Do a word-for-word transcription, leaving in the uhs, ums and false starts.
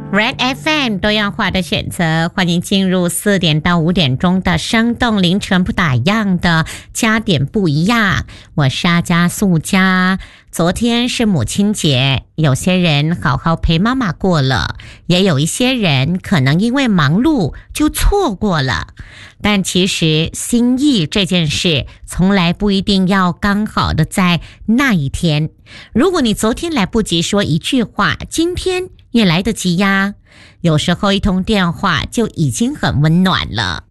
Red F M 多样化的选择，欢迎进入四点到五点钟的生动凌晨不打烊的加点不一样。我是阿加素佳。昨天是母亲节，有些人好好陪妈妈过了，也有一些人可能因为忙碌就错过了。但其实心意这件事从来不一定要刚好的在那一天。如果你昨天来不及说一句话，今天也来得及呀。有时候一通电话就已经很温暖了。